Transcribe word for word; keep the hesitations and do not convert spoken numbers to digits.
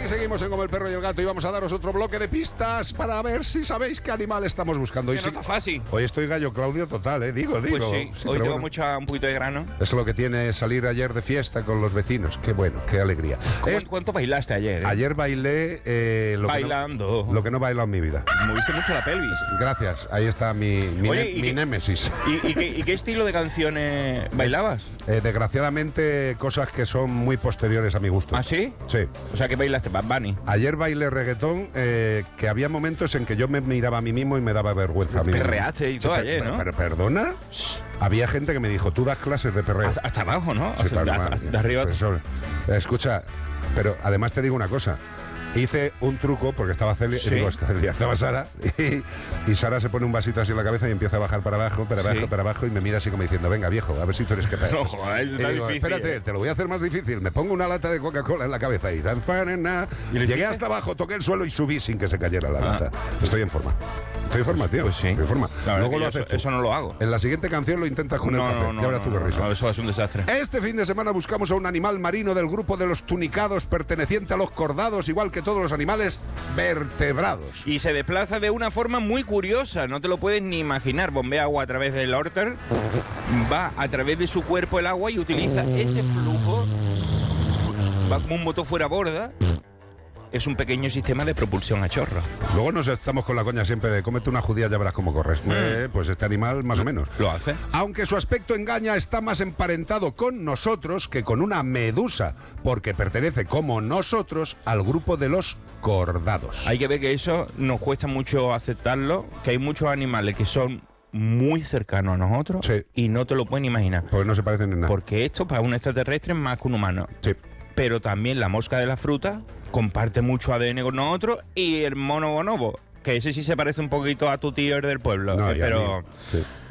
Aquí seguimos en Como el Perro y el Gato y vamos a daros otro bloque de pistas para ver si sabéis qué animal estamos buscando. Que y no si... está fácil. Hoy estoy gallo Claudio total, ¿eh? Digo, digo. Pues sí, sí hoy tengo bueno. mucha, un poquito de grano. Es lo que tiene salir ayer de fiesta con los vecinos. Qué bueno, qué alegría. ¿Cuánto, Es... cuánto bailaste ayer? Eh? Ayer bailé eh, lo, Bailando. que no, lo que no he bailado en mi vida. Moviste mucho la pelvis. Gracias, ahí está mi, mi, Oye, ne- ¿y mi qué- némesis. ¿Y, y, qué, ¿Y qué estilo de canciones bailabas? Eh, desgraciadamente, cosas que son muy posteriores a mi gusto. ¿Ah, sí? Sí. O sea, que bailaste Bad Bunny. Ayer bailé reggaetón, eh, que había momentos en que yo me miraba a mí mismo y me daba vergüenza a mí mismo. Perreaste y todo Sí, ayer, per- ¿no? Pero, ¿perdona? Había gente que me dijo, tú das clases de perreo. Hasta, hasta abajo, ¿no? Sí, O sea, claro, de, madre, de arriba. profesor. Eh, Escucha, pero además te digo una cosa. Hice un truco porque estaba Celia, Sí. digo, Celia, estaba Sara y, y Sara se pone un vasito así en la cabeza y empieza a bajar para abajo, para abajo, Sí. para abajo y me mira así como diciendo, venga viejo, a ver si tú eres capaz. No, joder, eso Y está digo, difícil, espérate, eh. te lo voy a hacer más difícil. Me pongo una lata de Coca-Cola en la cabeza y dan farena. ¿Y lo Llegué hiciste? hasta abajo, toqué el suelo y subí sin que se cayera la Ah. lata. Estoy en forma. Estoy en forma, tío. Pues sí. Estoy en forma. La verdad Luego que lo yo haces eso, tú. eso no lo hago. En la siguiente canción lo intentas con No, el café. no, no, ya verás no, tú qué no, risa. no, eso es un desastre. Este fin de semana buscamos a un animal marino del grupo de los tunicados perteneciente a los cordados, igual que todos los animales vertebrados. Y se desplaza de una forma muy curiosa, no te lo puedes ni imaginar. Bombea agua a través del órter, va a través de su cuerpo el agua y utiliza ese flujo, va como un motor fuera borda. Es un pequeño sistema de propulsión a chorro. Luego nos estamos con la coña siempre de cómete una judía, ya verás cómo corres. Eh, pues este animal más o menos. ¿Lo hace? Aunque su aspecto engaña, está más emparentado con nosotros que con una medusa, porque pertenece como nosotros al grupo de los cordados. Hay que ver que eso nos cuesta mucho aceptarlo, que hay muchos animales que son muy cercanos a nosotros Sí. y no te lo pueden imaginar. Pues no se parecen en nada. Porque esto para un extraterrestre es más que un humano. Sí. Pero también la mosca de la fruta comparte mucho A D N con nosotros y el mono bonobo, que ese sí se parece un poquito a tu tío el del pueblo. No, eh, y a pero mí, sí.